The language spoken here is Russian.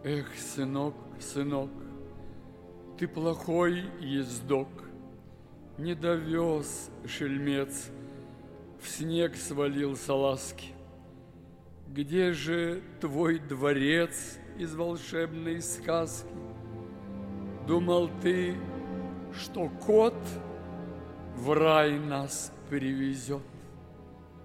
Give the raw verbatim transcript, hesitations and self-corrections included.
Эх, сынок, сынок, ты плохой ездок, не довез шельмец, в снег свалил салазки. Где же твой дворец из волшебной сказки? Думал ты, что кот в рай нас привезет?